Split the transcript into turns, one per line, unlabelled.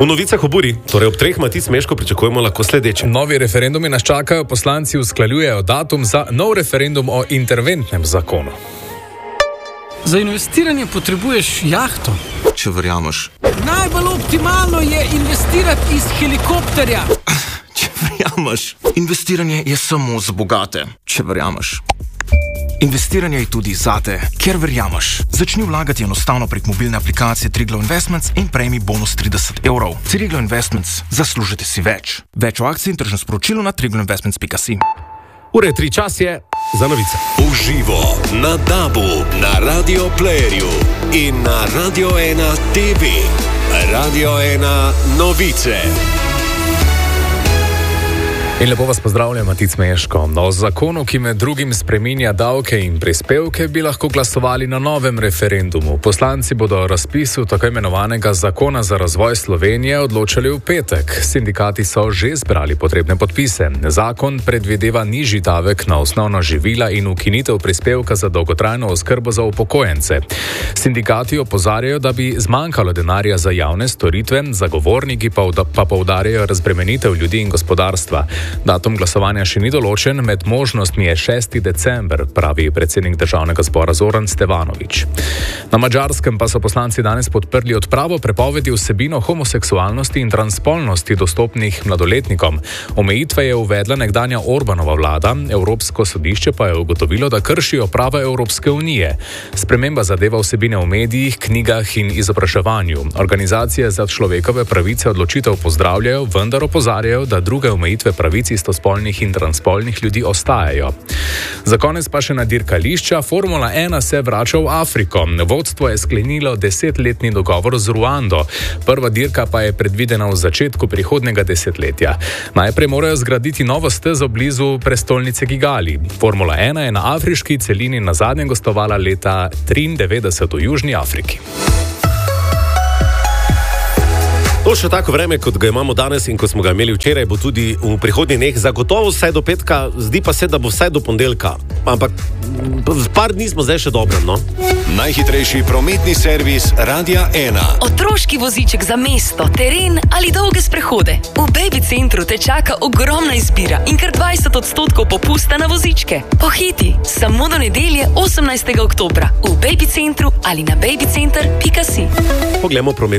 V novicah o buri, torej ob 3 Matic Meško, pričakujemo lahko sledeče.
Novi referendumi nas čakajo, poslanci usklajujejo datum za nov referendum o interventnem zakonu.
Za investiranje potrebuješ jahto.
Če verjameš.
Najbolj optimalno je investirati iz helikopterja.
Če verjameš. Investiranje je samo za bogate. Če verjameš. Investiranje je tudi zate, ker verjameš. Začni vlagati enostavno prek mobilne aplikacije Triglav Investments in prejmi bonus 30 €. Triglav Investments. Zaslužite si več. Več o akciji in tržnem sporočilu na triglavinvestments.si.
Ure 3 čas je za novice.
Uživo na DAB-u, na Radio Playerju in na Radio 1 TV. Radio 1 novice.
In lepo vas pozdravljam, Matic Meško. O zakonu, ki med drugim spreminja davke in prispevke, bi lahko glasovali na novem referendumu. Poslanci bodo o razpisu tako imenovanega zakona za razvoj Slovenije odločali v petek. Sindikati so že zbrali potrebne podpise. Zakon predvideva nižji davek na osnovna živila in ukinitev prispevka za dolgotrajno oskrbo za upokojence. Sindikati opozarjajo, da bi zmanjkalo denarja za javne storitve, zagovorniki pa poudarjajo razbremenitev ljudi in gospodarstva. Datum glasovanja še ni določen, med možnostmi je 6. december, pravi predsednik državnega zbora Zoran Stevanović. Na Madžarskem pa so poslanci danes podprli odpravo prepovedi vsebino homoseksualnosti in transspolnosti dostopnih mladoletnikom. Omejitve je uvedla nekdanja Orbanova vlada, Evropsko sodišče pa je ugotovilo, da kršijo prava Evropske unije. Sprememba zadeva vsebine v medijih, knjigah in izobraževanju. Organizacije za človekove pravice odločitev pozdravljajo, vendar opozarjajo, da druge omejitve pravic istospolnih in transspolnih ljudi ostajajo. Za konec pa še na dirkališča. Formula 1 se vrača v Afriko. Vodstvo je sklenilo 10-letni dogovor z Ruando. Prva dirka pa je predvidena v začetku prihodnjega desetletja. Najprej morajo zgraditi novo stezo blizu prestolnice Kigali. Formula 1 je na afriški celini nazadnje gostovala leta 1993 v Južni Afriki.
To še tako vreme, kot ga imamo danes in kot smo ga imeli včeraj, bo tudi v prihodnjih dneh zagotovo vsaj do petka, zdi pa se, da bo vsaj do ponedeljka. Ampak par dni smo zdaj še dobrem, no?
Najhitrejši prometni servis Radia 1.
Otroški voziček za mesto, teren ali dolge sprehode. V Baby Centru te čaka ogromna izbira in kar 20% popusta na vozičke. Pohiti, samo do nedelje 18. oktobra v Baby Centru ali na babycenter.si.
Poglejmo promet.